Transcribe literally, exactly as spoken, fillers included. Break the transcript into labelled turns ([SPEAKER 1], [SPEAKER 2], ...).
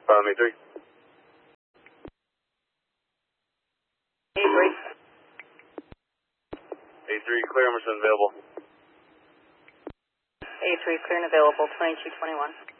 [SPEAKER 1] Um, A three.
[SPEAKER 2] A three.
[SPEAKER 1] A three, clear, Emerson available.
[SPEAKER 2] A three, clear and available, twenty-two twenty-one.